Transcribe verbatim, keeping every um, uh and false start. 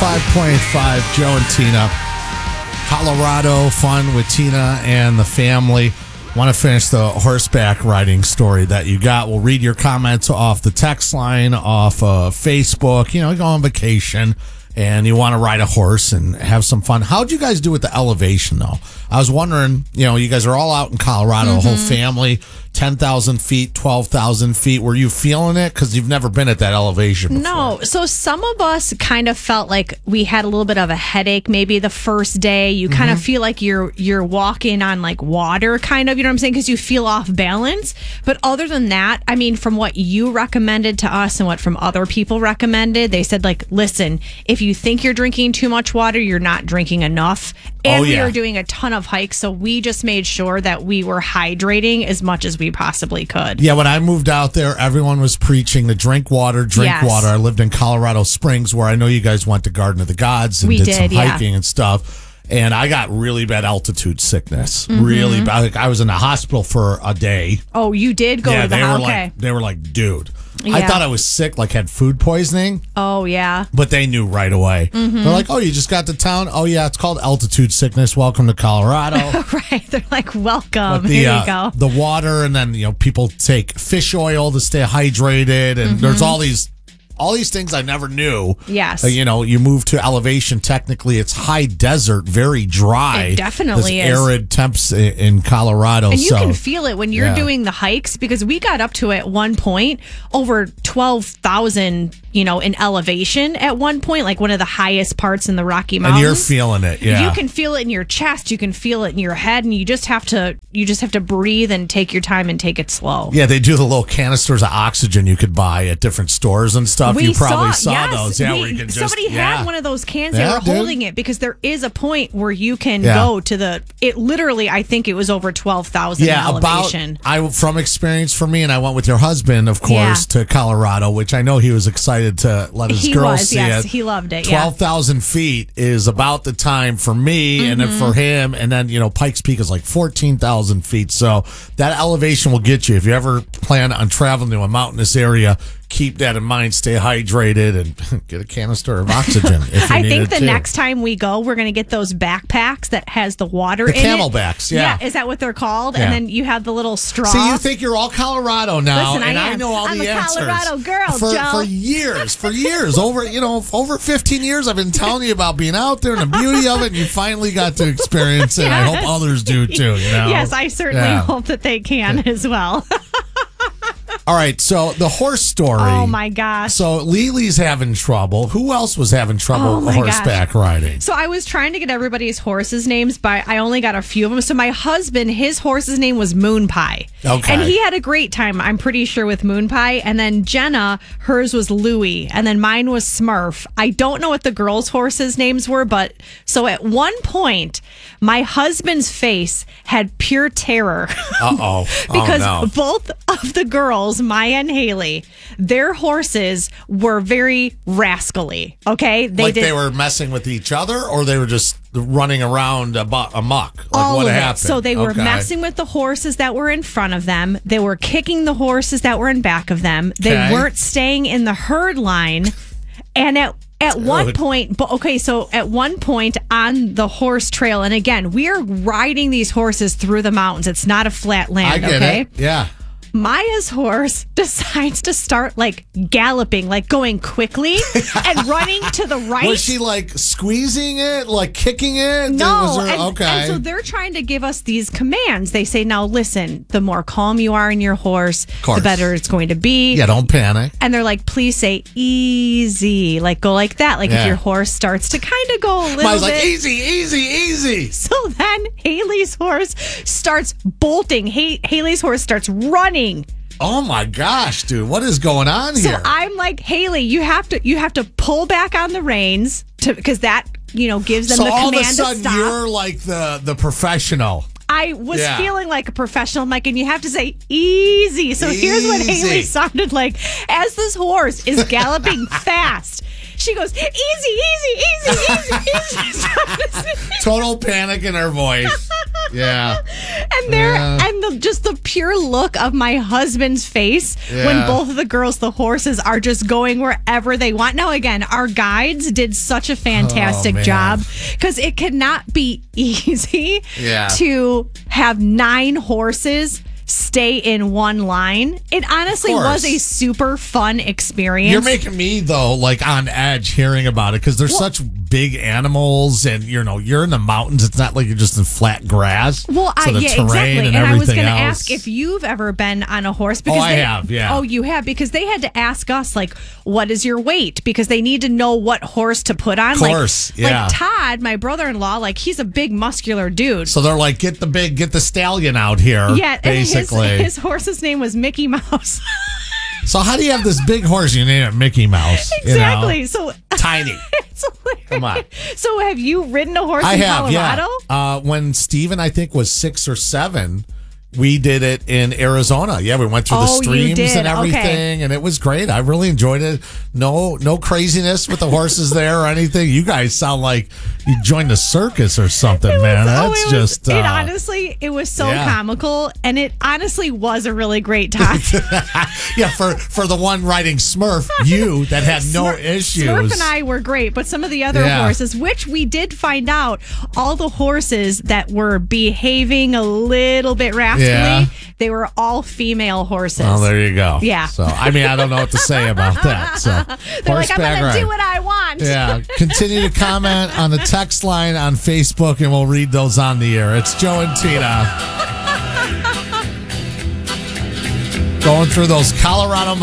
five point five, Joe and Tina. Colorado fun with Tina and the family. Want to finish the horseback riding story that you got. We'll read your comments off the text line, off uh, Facebook. You know, you go on vacation and you want to ride a horse and have some fun. How'd you guys do with the elevation, though? I was wondering, you know, you guys are all out in Colorado, mm-hmm. the whole family, ten thousand feet, twelve thousand feet. Were you feeling it? Because you've never been at that elevation before. No. So some of us kind of felt like we had a little bit of a headache maybe the first day. You kind mm-hmm. of feel like you're you're walking on like water, kind of, you know what I'm saying? Because you feel off balance. But other than that, I mean, from what you recommended to us and what from other people recommended, they said, like, listen, if you think you're drinking too much water, you're not drinking enough. And oh, yeah. we were doing a ton of hikes, so we just made sure that we were hydrating as much as we possibly could. Yeah, when I moved out there, everyone was preaching to drink water, drink yes. water. I lived in Colorado Springs, where I know you guys went to Garden of the Gods and we did, did some yeah. hiking and stuff. And I got really bad altitude sickness. Mm-hmm. Really bad. Like, I was in the hospital for a day. Oh, you did go yeah, to the they were hospital? like, Okay. They were like, dude. Yeah. I thought I was sick, like had food poisoning. Oh, yeah. But they knew right away. Mm-hmm. They're like, oh, you just got to town? Oh, yeah, it's called altitude sickness. Welcome to Colorado. Right. They're like, welcome. The, Here uh, you go. The water, and then, you know, people take fish oil to stay hydrated. And mm-hmm. there's all these all these things I never knew. Yes. Uh, you know, you move to elevation. Technically, it's high desert, very dry. It definitely There's is. arid temps in, in Colorado. And you so, can feel it when you're yeah. doing the hikes, because we got up to at one point over twelve thousand, you know, in elevation at one point, like one of the highest parts in the Rocky Mountains. And you're feeling it, yeah. You can feel it in your chest, you can feel it in your head, and you just have to you just have to breathe and take your time and take it slow. Yeah, they do the little canisters of oxygen you could buy at different stores and stuff. We you probably saw, saw yes, those. Yeah, we, where you can just, somebody yeah. had one of those cans. Yeah, they were dude. holding it, because there is a point where you can Yeah. go to the. It literally, I think it was over twelve thousand Yeah, elevation. about I from experience for me, and I went with your husband, of course, Yeah. to Colorado, which I know he was excited to let his He girls was, see yes, it. he loved it. Yeah. Twelve thousand feet is about the time for me, Mm-hmm. and then for him, and then you know Pikes Peak is like fourteen thousand feet. So that elevation will get you if you ever plan on traveling to a mountainous area. Keep that in mind. Stay hydrated and get a canister of oxygen. If you I need think it the too. next time we go, we're going to get those backpacks that has the water The in it. camelbacks, yeah. Is that what they're called? Yeah. And then you have the little straw. See, you think you're all Colorado now, Listen, I and I, am. know all I'm the a answers. Colorado girl, for, Joe. For years, for years, over you know, over fifteen years, I've been telling you about being out there and the beauty of it, and you finally got to experience it. Yes. I hope others do too. You know? Yes, I certainly Yeah. hope that they can as well. All right, so the horse story. Oh my gosh. So Lily's having trouble. Who else was having trouble Oh my horseback gosh. riding? So I was trying to get everybody's horses' names, but I only got a few of them. So my husband, his horse's name was Moon Pie. Okay. And he had a great time, I'm pretty sure, with Moon Pie. And then Jenna, hers was Louie. And then mine was Smurf. I don't know what the girls' horses' names were, but so at one point, my husband's face had pure terror. Uh-oh. Because oh, no. both of the girls, Maya and Haley, their horses were very rascally. Okay, they like did, they were messing with each other, or they were just running around abo- amok. Like all what of happened? It. So they were okay. messing with the horses that were in front of them. They were kicking the horses that were in back of them. They okay. weren't staying in the herd line, and at At Dude. one point, but okay, so at one point on the horse trail, and again, we are riding these horses through the mountains. It's not a flat land, I get okay? it. Yeah. Maya's horse decides to start like galloping, like going quickly and running to the right. Was she like squeezing it, like kicking it? No. Was there, and, okay. and so they're trying to give us these commands. They say, now listen, the more calm you are in your horse, the better it's going to be. Yeah, don't panic. And they're like, please say easy. Like go like that. Like Yeah. if your horse starts to kind of go a little Maya's bit. like, easy, easy, easy. So then Haley's horse starts bolting. Ha- Haley's horse starts running. Oh my gosh, dude, what is going on So here? I'm like, Haley, you have to you have to pull back on the reins to because that you know gives them so the all command of a sudden to stop. you're like the the professional. I was Yeah. feeling like a professional. I'm like, and you have to say easy. So here's what Easy. Haley sounded like as this horse is galloping fast. She goes, easy, easy, easy, easy, easy. Total panic in her voice. Yeah. And there, Yeah. and the, just the pure look of my husband's face Yeah. when both of the girls, the horses, are just going wherever they want. Now, again, our guides did such a fantastic Oh, man. job because it could not be easy Yeah. to have nine horses stay in one line. It honestly Of course. was a super fun experience. You're making me though like on edge hearing about it because they're such big animals, and you know you're in the mountains. It's not like you're just in flat grass. Well, so I, the yeah, terrain exactly. and, And I was everything going to else. ask if you've ever been on a horse. Because Oh, I they, have, yeah. Oh, you have? Because they had to ask us, like, what is your weight? Because they need to know what horse to put on. Of course, like, yeah. Like Todd, my brother-in-law, like, he's a big, muscular dude. So they're like, get the big, get the stallion out here. yeah, basically. And his, his horse's name was Mickey Mouse. So how do you have this big horse? You name it Mickey Mouse. exactly. You know? So Tiny. it's hilarious. Come on. So have you ridden a horse I in have, Colorado? yeah. Uh, when Steven, I think, was six or seven, we did it in Arizona. Yeah, we went through the Oh, you streams did. and everything, Okay. and it was great. I really enjoyed it. No, no craziness with the horses there or anything. You guys sound like you joined the circus or something, It man. was- oh, That's it was- just. it uh, honestly, it was so yeah. comical, and it honestly was a really great time. yeah, for for the one riding Smurf, you that had no Smurf- issues. Smurf and I were great, but some of the other Yeah. horses, which we did find out, all the horses that were behaving a little bit raftily, Yeah. they were all female horses. Oh, there you go. Yeah. So I mean, I don't know what to say about that. So They're like, I'm horseback going to do ride. what I want. Yeah. Continue to comment on the text line on Facebook, and we'll read those on the air. It's Joe and Tina. Going through those Colorado mountains.